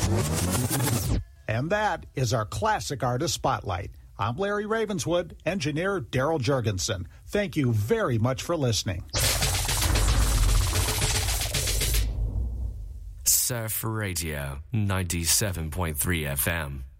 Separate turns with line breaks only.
And that is our Classic Artist Spotlight. I'm Larry Ravenswood, engineer Daryl Jurgensen. Thank you very much for listening.
Surf Radio 97.3 FM.